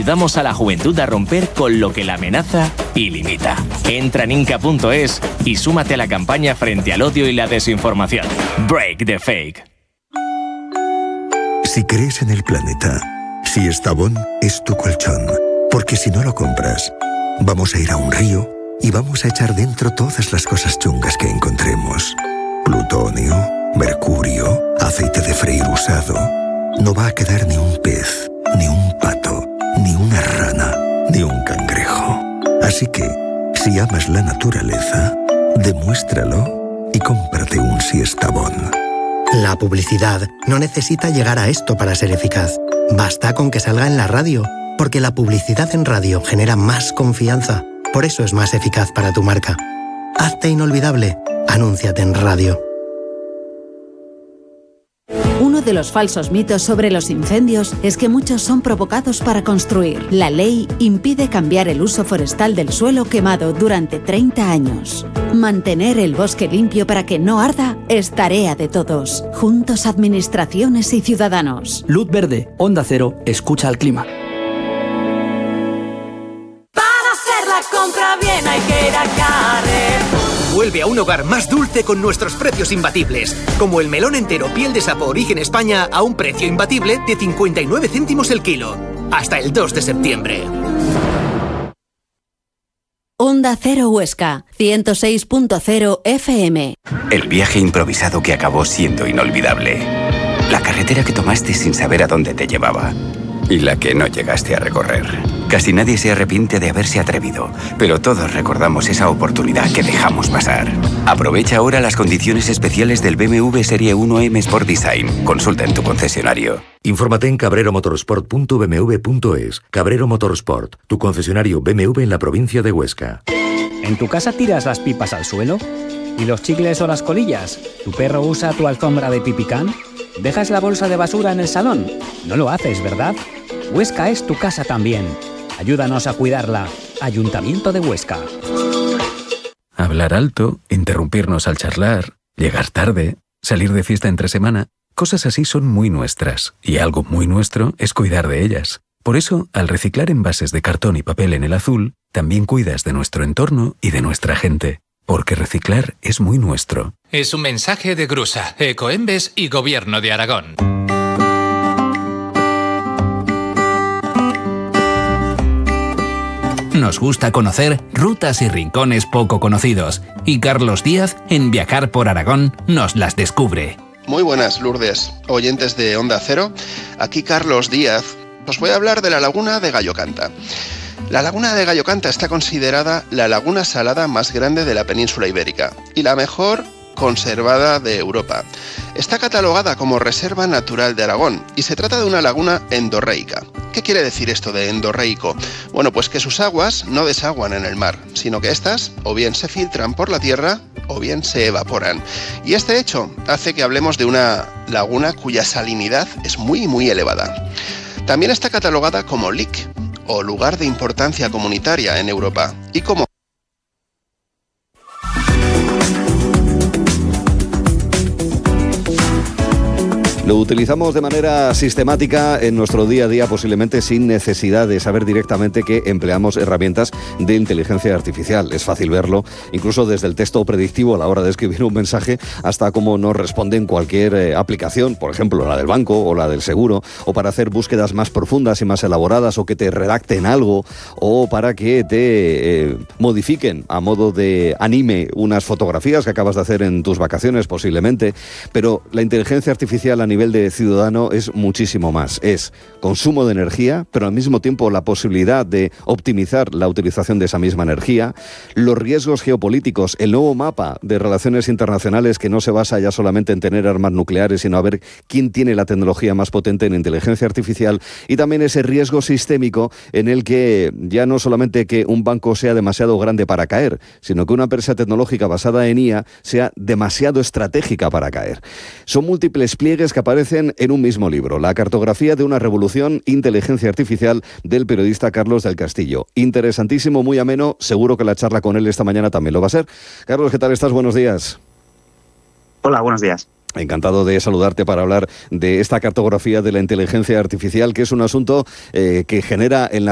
ayudamos a la juventud a romper con lo que la amenaza y limita. Entra en Inca.es y súmate a la campaña frente al odio y la desinformación. Break the fake. Si crees en el planeta, si Estavón es tu colchón, porque si no lo compras, vamos a ir a un río y vamos a echar dentro todas las cosas chungas que encontremos. Plutonio, mercurio, aceite de freír usado. No va a quedar ni un pez, ni un pato, ni una rana, ni un cangrejo. Así que, si amas la naturaleza, demuéstralo y cómprate un Siestabón. La publicidad no necesita llegar a esto para ser eficaz. Basta con que salga en la radio, porque la publicidad en radio genera más confianza. Por eso es más eficaz para tu marca. Hazte inolvidable. Anúnciate en radio. Uno de los falsos mitos sobre los incendios es que muchos son provocados para construir. La ley impide cambiar el uso forestal del suelo quemado durante 30 años. Mantener el bosque limpio para que no arda es tarea de todos. Juntos, administraciones y ciudadanos. Luz verde, Onda Cero, escucha al clima. Para hacer la compra bien hay que ir a Carrefour. Vuelve a un hogar más dulce con nuestros precios imbatibles, como el melón entero piel de sapo origen España a un precio imbatible de 59 céntimos el kilo. Hasta el 2 de septiembre. Onda Cero Huesca, 106.0 FM. El viaje improvisado que acabó siendo inolvidable. La carretera que tomaste sin saber a dónde te llevaba. Y la que no llegaste a recorrer. Casi nadie se arrepiente de haberse atrevido, pero todos recordamos esa oportunidad que dejamos pasar. Aprovecha ahora las condiciones especiales del BMW Serie 1M Sport Design. Consulta en tu concesionario. Infórmate en cabreromotorsport.bmw.es. Cabrero Motorsport, tu concesionario BMW en la provincia de Huesca. ¿En tu casa tiras las pipas al suelo? ¿Y los chicles o las colillas? ¿Tu perro usa tu alfombra de pipicán? ¿Dejas la bolsa de basura en el salón? No lo haces, ¿verdad? Huesca es tu casa también. Ayúdanos a cuidarla. Ayuntamiento de Huesca. Hablar alto, interrumpirnos al charlar, llegar tarde, salir de fiesta entre semana, cosas así son muy nuestras, y algo muy nuestro es cuidar de ellas. Por eso, al reciclar envases de cartón y papel en el azul, también cuidas de nuestro entorno y de nuestra gente. Porque reciclar es muy nuestro. Es un mensaje de Grusa, Ecoembes y Gobierno de Aragón. Nos gusta conocer rutas y rincones poco conocidos, y Carlos Díaz, en Viajar por Aragón, nos las descubre. Muy buenas, Lourdes, oyentes de Onda Cero. Aquí Carlos Díaz. Os voy a hablar de la laguna de Gallocanta. La laguna de Gallocanta está considerada la laguna salada más grande de la península ibérica y la mejor conservada de Europa. Está catalogada como Reserva Natural de Aragón y se trata de una laguna endorreica. ¿Qué quiere decir esto de endorreico? Bueno, pues que sus aguas no desaguan en el mar, sino que éstas o bien se filtran por la tierra o bien se evaporan. Y este hecho hace que hablemos de una laguna cuya salinidad es muy elevada. También está catalogada como LIC, o lugar de importancia comunitaria en Europa, y como Lo utilizamos de manera sistemática en nuestro día a día, posiblemente sin necesidad de saber directamente que empleamos herramientas de inteligencia artificial. Es fácil verlo, incluso desde el texto predictivo a la hora de escribir un mensaje, hasta cómo nos responde en cualquier aplicación, por ejemplo, la del banco o la del seguro, o para hacer búsquedas más profundas y más elaboradas, o que te redacten algo, o para que te modifiquen a modo de anime unas fotografías que acabas de hacer en tus vacaciones, posiblemente. Pero la inteligencia artificial a nivel de ciudadano es muchísimo más. Es consumo de energía, pero al mismo tiempo la posibilidad de optimizar la utilización de esa misma energía, los riesgos geopolíticos, el nuevo mapa de relaciones internacionales que no se basa ya solamente en tener armas nucleares, sino a ver quién tiene la tecnología más potente en inteligencia artificial, y también ese riesgo sistémico en el que ya no solamente que un banco sea demasiado grande para caer, sino que una empresa tecnológica basada en IA sea demasiado estratégica para caer. Son múltiples pliegues que aparecen en un mismo libro, La cartografía de una revolución, inteligencia artificial, del periodista Carlos del Castillo. Interesantísimo, muy ameno, seguro que la charla con él esta mañana también lo va a ser. Carlos, ¿qué tal estás? Buenos días. Hola, buenos días. Encantado de saludarte para hablar de esta cartografía de la inteligencia artificial, que es un asunto que genera en la